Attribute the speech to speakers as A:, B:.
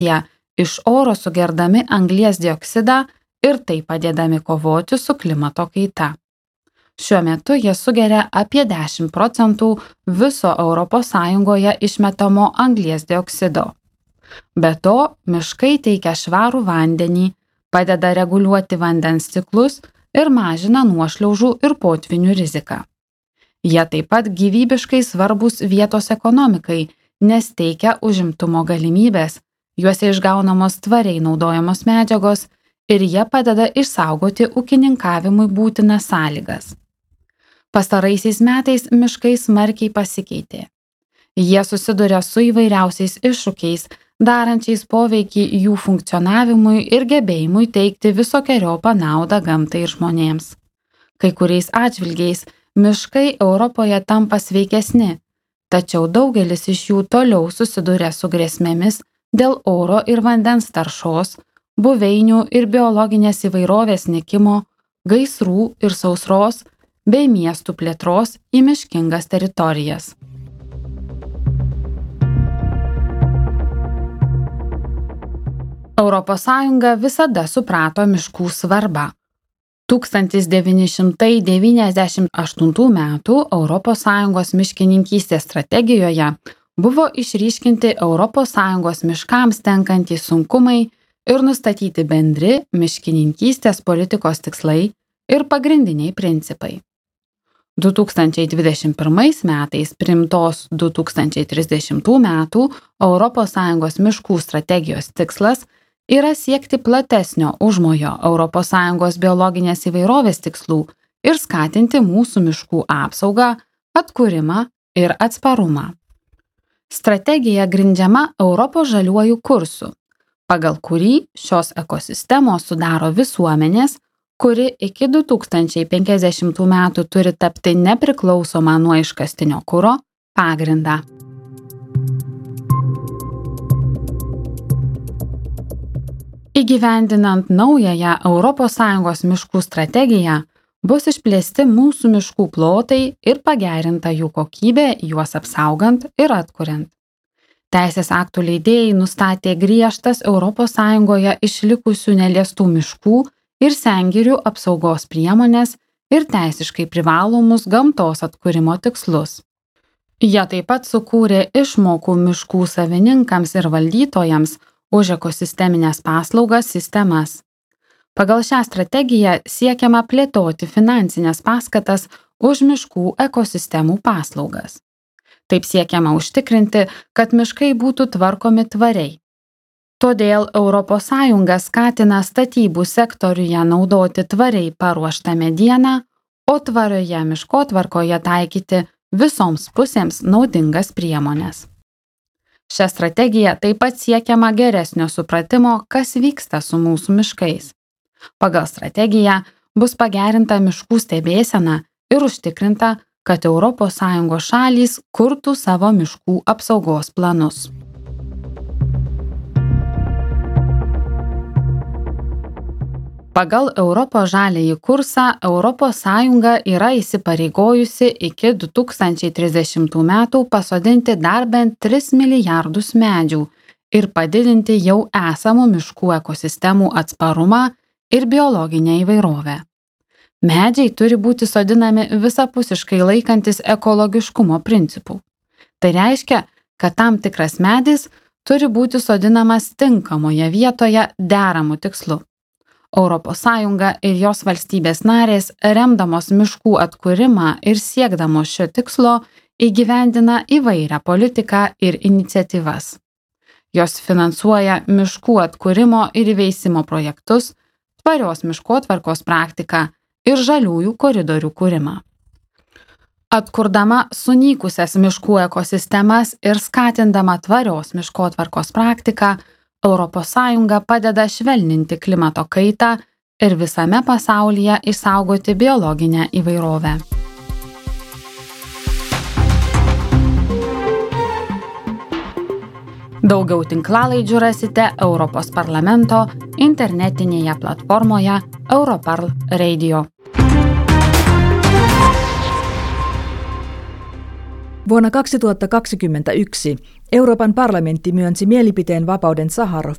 A: užmiestyje iš oro sugerdami anglies dioksidą ir taip padėdami kovoti su klimato kaita. Šiuo metu jie sugeria apie 10% viso ES išmetamo anglies dioksido. Be to, miškai teikia švarų vandenį, padeda reguliuoti vandens ciklus ir mažina nuošliaužų ir potvinių riziką. Jie taip pat gyvybiškai svarbus vietos ekonomikai, nes teikia užimtumo galimybės, juose išgaunamos tvariai naudojamos medžiagos ir jie padeda išsaugoti ūkininkavimui būtinas sąlygas. Pastaraisiais metais miškai smarkiai pasikeitė. Jie susiduria su įvairiausiais iššūkiais, darančiais poveikį jų funkcionavimui ir gebėjimui teikti visokeriopą naudą gamtai ir žmonėms. Kai kuriais atžvilgiais miškai Europoje tampa sveikesni, tačiau daugelis iš jų toliau susiduria su grėsmėmis dėl oro ir vandens taršos, buveinių ir biologinės įvairovės nykimo, gaisrų ir sausros bei miestų plėtros į miškingas teritorijas. ES visada suprato miškų svarbą. 1998 m. ES miškininkystės strategijoje buvo išryškinti ES miškams tenkantys sunkumai ir nustatyti bendri miškininkystės politikos tikslai ir pagrindiniai principai. 2021 metais priimtos 2030 metų ES miškų strategijos tikslas yra siekti platesnio užmojo ES biologinės įvairovės tikslų ir skatinti mūsų miškų apsaugą, atkūrimą ir atsparumą. Strategija grindžiama Europos žaliuoju kursu, pagal kurį šios ekosistemos sudaro visuomenės, kuri iki 2050 metų turi tapti nepriklausoma nuo iškastinio kuro pagrindą. Įgyvendinant naująją ES miškų strategiją, bus išplėsti mūsų miškų plotai ir pagerinta jų kokybė, juos apsaugant ir atkuriant. Teisės aktų leidėjai nustatė griežtas ES išlikusių neliestų miškų ir sengirių apsaugos priemonės ir teisiškai privalomus gamtos atkūrimo tikslus. Jie taip pat sukūrė išmokų miškų savininkams ir valdytojams už ekosisteminės paslaugas sistemas. Pagal šią strategiją siekiama plėtoti finansinės paskatas už miškų ekosistemų paslaugas. Taip siekiama užtikrinti, kad miškai būtų tvarkomi tvariai. Todėl ES skatina statybų sektoriuje naudoti tvariai paruoštą medieną, o tvarioje miškotvarkoje taikyti visoms pusėms naudingas priemones. Šią strategiją taip pat siekiama geresnio supratimo, kas vyksta su mūsų miškais. Pagal strategiją bus pagerinta miškų stebėsena ir užtikrinta, kad ES šalys kurtų savo miškų apsaugos planus. Pagal Europos žaliąjį kursą ES yra įsipareigojusi iki 2030 metų pasodinti dar bent 3 milijardus medžių ir padidinti jau esamų miškų ekosistemų atsparumą ir biologinę įvairovę. Medžiai turi būti sodinami visapusiškai laikantis ekologiškumo principų. Tai reiškia, kad tam tikras medis turi būti sodinamas tinkamoje vietoje deramų tikslu. ES ir jos valstybės narės, remdamos miškų atkūrimą ir siekdamos šio tikslo, įgyvendina įvairią politiką ir iniciatyvas. Jos finansuoja miškų atkūrimo ir įveisimo projektus, tvarios miškotvarkos praktiką ir žaliųjų koridorių kūrimą. Atkurdama sunykusias miškų ekosistemas ir skatindama tvarios miškotvarkos praktiką, ES padeda švelninti klimato kaitą ir visame pasaulyje išsaugoti biologinę įvairovę. Daugiau tinklalaidžių rasite Europos parlamento internetinėje platformoje Europarl Radio.
B: Vuonna 2021 Euroopan parlamentti myönsi mielipiteen vapauden Saharov